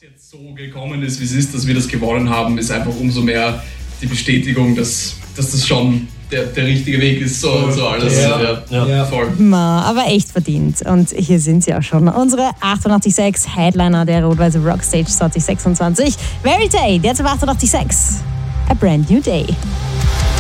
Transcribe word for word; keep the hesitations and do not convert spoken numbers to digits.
Jetzt so gekommen ist, wie es ist, dass wir das gewonnen haben, ist einfach umso mehr die Bestätigung, dass, dass das schon der, der richtige Weg ist, so, so alles. Ja, ja, ja. ja. Voll. Ma, aber echt verdient. Und hier sind sie auch schon. Unsere achtundachtzig Komma sechs Headliner der Rot-Weiße Rockstage zwanzig sechsundzwanzig. Verite, jetzt auf achtundachtzig Komma sechs. A brand new day.